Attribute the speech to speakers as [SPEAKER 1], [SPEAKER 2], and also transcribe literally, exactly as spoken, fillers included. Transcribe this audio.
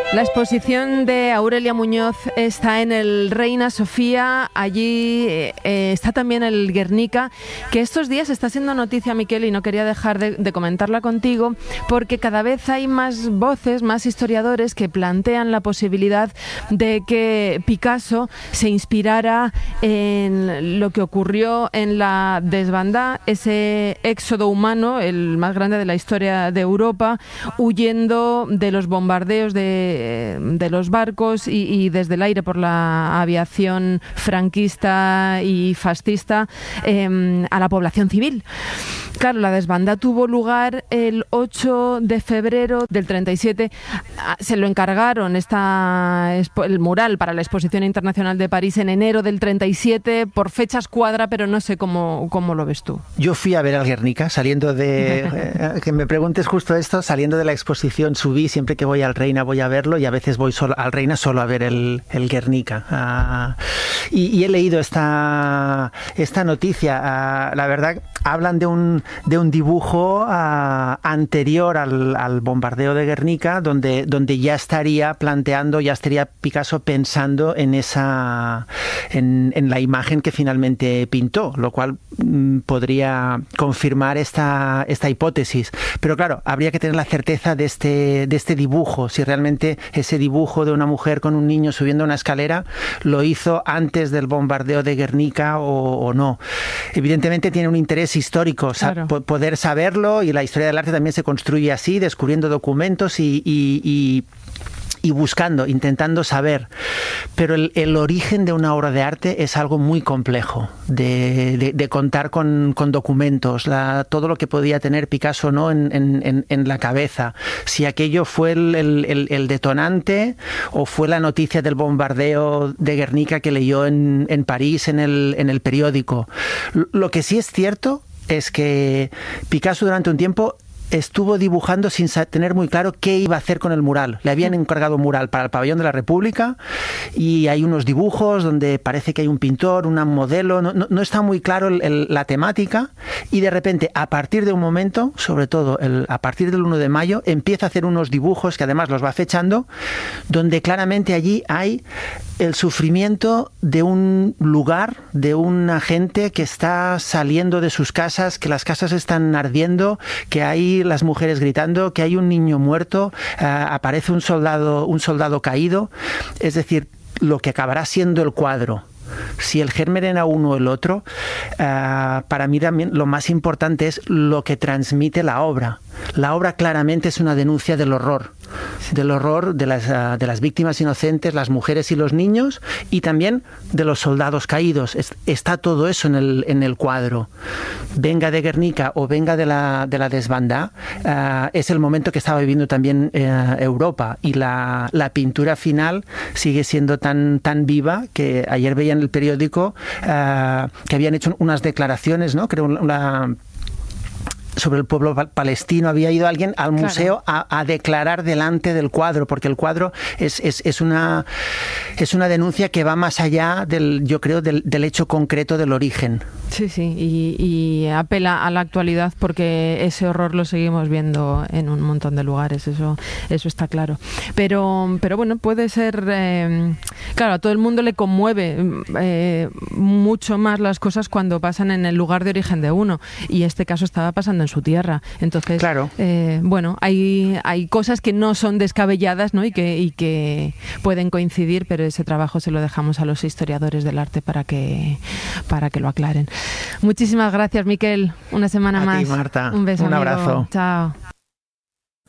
[SPEAKER 1] La exposición de Aurelia Muñoz está en el Reina Sofía, allí eh, está también el Guernica, que estos días está siendo noticia, Miquel, y no quería dejar de, de comentarla contigo, porque cada vez hay más voces, más historiadores que plantean la posibilidad de que Picasso se inspirara en lo que ocurrió en la Desbandá, ese éxodo humano, el más grande de la historia de Europa, huyendo de los bombardeos de de los barcos y, y desde el aire por la aviación franquista y fascista eh, a la población civil. Claro, la Desbandá tuvo lugar el ocho de febrero del treinta y siete. Se lo encargaron esta, el mural para la Exposición Internacional de París en enero del treinta y siete. Por fechas cuadra, pero no sé cómo, cómo lo ves tú.
[SPEAKER 2] Yo fui a ver al Guernica, saliendo de... eh, que me preguntes justo esto, saliendo de la exposición subí, siempre que voy al Reina voy a verlo, y a veces voy solo al Reina solo a ver el, el Guernica. Uh, y, y he leído esta, esta noticia. Uh, la verdad, hablan de un, de un dibujo uh, anterior al, al bombardeo de Guernica, donde, donde ya estaría planteando, ya estaría Picasso pensando en esa en, en la imagen que finalmente pintó, lo cual mm, podría confirmar esta, esta hipótesis. Pero claro, habría que tener la certeza de este, de este dibujo, si realmente ese dibujo de una mujer con un niño subiendo una escalera lo hizo antes del bombardeo de Guernica o, o no. Evidentemente tiene un interés histórico, claro, sa- poder saberlo, y la historia del arte también se construye así, descubriendo documentos y, y, y y buscando, intentando saber. Pero el, el origen de una obra de arte es algo muy complejo de, de, de contar con, con documentos, la, todo lo que podía tener Picasso, ¿no?, en, en, en la cabeza. Si aquello fue el, el, el detonante o fue la noticia del bombardeo de Guernica que leyó en, en París en el, en el periódico. Lo que sí es cierto es que Picasso durante un tiempo estuvo dibujando sin tener muy claro qué iba a hacer con el mural. Le habían encargado un mural para el Pabellón de la República y hay unos dibujos donde parece que hay un pintor, un modelo, no, no, no está muy claro el, el, la temática, y de repente, a partir de un momento, sobre todo el, a partir del uno de mayo, empieza a hacer unos dibujos que además los va fechando, donde claramente allí hay el sufrimiento de un lugar, de una gente que está saliendo de sus casas, que las casas están ardiendo, que hay las mujeres gritando, que hay un niño muerto, uh, aparece un soldado, un soldado caído. Es decir, lo que acabará siendo el cuadro, si el germen era uno o el otro, uh, para mí también lo más importante es lo que transmite la obra. La obra claramente es una denuncia del horror, del horror de las, uh, de las víctimas inocentes, las mujeres y los niños, y también de los soldados caídos. Es, está todo eso en el, en el cuadro. Venga de Guernica o venga de la, de la Desbandá, uh, es el momento que estaba viviendo también uh, Europa, y la, la pintura final sigue siendo tan, tan viva que ayer veía en el periódico uh, que habían hecho unas declaraciones, ¿no? Creo una... sobre el pueblo palestino, había ido alguien al museo, claro, a, a declarar delante del cuadro, porque el cuadro es, es, es, una, es una denuncia que va más allá del, yo creo, del, del hecho concreto del origen.
[SPEAKER 1] Sí, sí, y, y apela a la actualidad, porque ese horror lo seguimos viendo en un montón de lugares, eso, eso está claro. Pero, pero bueno, puede ser, eh, claro, a todo el mundo le conmueve eh, mucho más las cosas cuando pasan en el lugar de origen de uno, y este caso estaba pasando en su tierra. Entonces,
[SPEAKER 2] claro,
[SPEAKER 1] eh, bueno, hay, hay cosas que no son descabelladas, ¿no?, y que, y que pueden coincidir, pero ese trabajo se lo dejamos a los historiadores del arte para que, para que lo aclaren. Muchísimas gracias, Miquel. Una semana
[SPEAKER 2] a
[SPEAKER 1] más.
[SPEAKER 2] ti, Marta.
[SPEAKER 1] Un beso.
[SPEAKER 2] Un
[SPEAKER 1] amigo.
[SPEAKER 2] abrazo.
[SPEAKER 1] Chao.